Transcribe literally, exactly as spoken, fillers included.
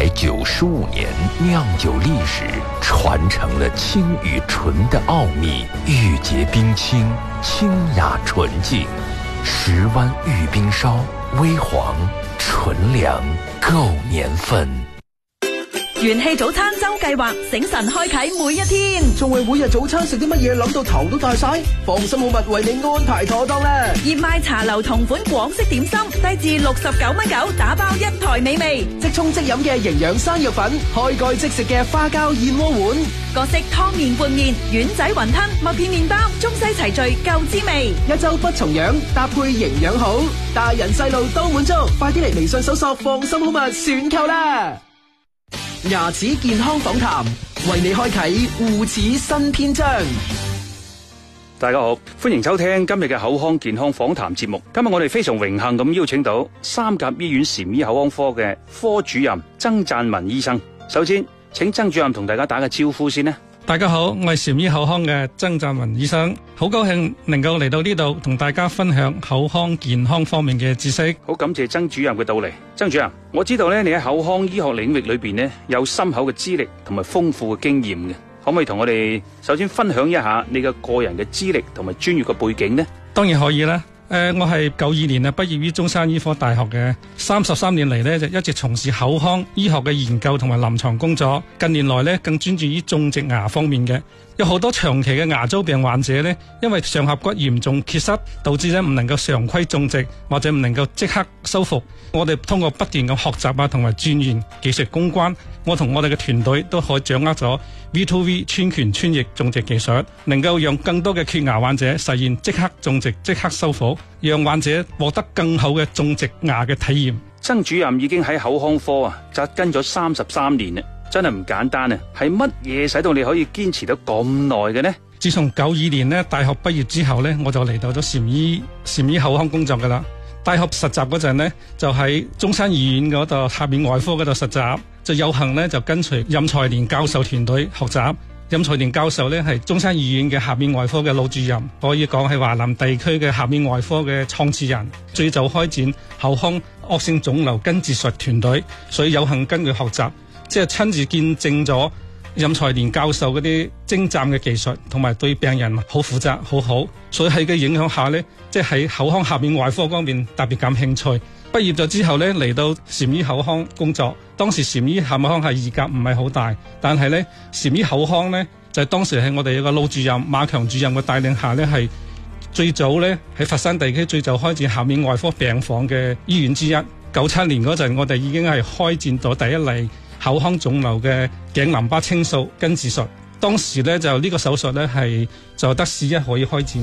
百九十五年酿酒历史，传承了清与纯的奥秘，玉洁冰清，清雅纯净。十湾玉冰烧，微黄纯良，夠年份。 元氣早餐周計劃，醒神開啟每一天。 仲為每日早餐食啲乜嘢諗到頭都大晒？放心好物為你安排妥當啦！ 熱賣茶樓同款廣式點心，低至六十九蚊九，打包一台美味。 即沖即飲嘅營養生肉粉，開蓋即食嘅花膠燕窩碗， 各式湯麵拌麵、丸仔雲吞、麥片麵包，中西齊聚夠滋味。 一周不重樣，搭配營養好，大人細路都滿足。快啲嚟微信搜索放心好物選購啦！牙齒健康訪談，為你開啟護齒新篇章。 大家好，歡迎收聽今日嘅口腔健康訪談節目。今日我哋非常榮幸咁邀請到三甲醫院禪醫口腔科嘅科主任曾贊文醫生。首先，請曾主任同大家打個招呼先啦。 大家好，我係禪醫口腔嘅曾贊文醫生，好高興能夠嚟到呢度同大家分享口腔健康方面嘅知識。 好感謝曾主任嘅到嚟。曾主任，我知道咧你喺口腔醫學領域裏邊咧有深厚嘅資歷同埋豐富嘅經驗嘅，可唔可以同我哋首先分享一下你嘅個人嘅資歷同埋專業嘅背景呢？ 當然可以啦。誒、呃，我係九二年啊畢業於中山醫科大學嘅，三十三年嚟呢，就一直從事口腔醫學嘅研究同埋臨床工作。近年來呢，更專注於種植牙方面嘅。有好多長期嘅牙周病患者呢，因為上頜骨嚴重缺失，導致呢唔能夠常規種植或者唔能夠即刻修復。我哋通過不斷嘅學習啊，同埋鑽研技術攻關，我同我哋嘅團隊都可以掌握咗 V to V 穿顴穿翼種植技術，能夠讓更多嘅缺牙患者實現即刻種植、即刻修復，讓患者獲得更好嘅種植牙嘅體驗。 曾主任已經喺口腔科啊紮根咗三十三年啦，真係唔簡單啊！係乜嘢使到你可以堅持到咁耐嘅呢？ 自從九二年呢大學畢業之後呢，我就嚟到咗禪醫禪醫口腔工作噶啦。大學實習嗰陣呢，就喺中山醫院嗰度下面外科嗰度實習，就有幸呢，就跟隨任財年教授團隊學習。任財年教授呢，係中山醫院嘅下面外科嘅老主任，可以講係華南地區嘅下面外科嘅創始人，最早開展口腔惡性腫瘤根治術團隊，所以有幸跟佢學習，即係親自見證咗任財年教授嗰啲精湛嘅技術，同埋對病人好負責好好，所以喺佢影響下呢，即係喺口腔下面外科方面特別感興趣。畢業咗之後呢，嚟到禪醫口腔工作。當時禪醫口腔係二甲唔係好大，但係呢禪醫口腔呢，就係、是、當時係我哋一個老主任馬強主任嘅帶領下呢，係最早呢喺佛山地區最早開展下面外科病房嘅醫院之一。九七年嗰陣，我哋已經係開展咗第一例口腔腫瘤嘅頸淋巴清掃根治術。當時呢，就呢個手術呢，係就得市一可以開展。